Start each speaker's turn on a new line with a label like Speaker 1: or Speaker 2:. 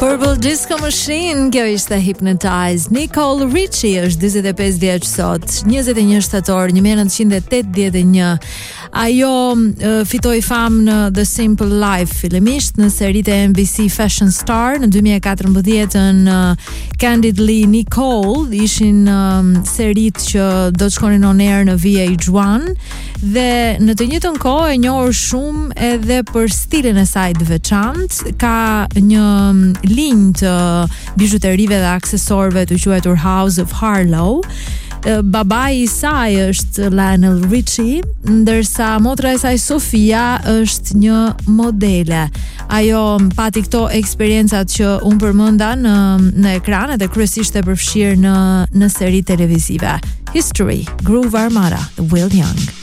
Speaker 1: Purple Disco Machine, kjo ishte Hypnotize. Nicole Richie është 45 vjeç sot, 21 shtator 1981. Ajo fitoi famë në The Simple Life fillimisht në seritë e NBC Fashion Star në 2014-ën. Candidly Nicole ishin seritë që do të shkonin on air në VH1 dhe në të njëjtën kohë e njohur shumë edhe për stilin e saj të veçantë. Ka një linjë të bijuterive dhe aksesorëve të quajtur House of Harlow. Babai i saj është Lionel Richie, ndërsa motra e saj Sofia është një modele. Ajo pati këto eksperiencat që unë përmenda në ekran dhe kryesisht e përfshirë në seri televizive. History, Groove Armada, Will Young.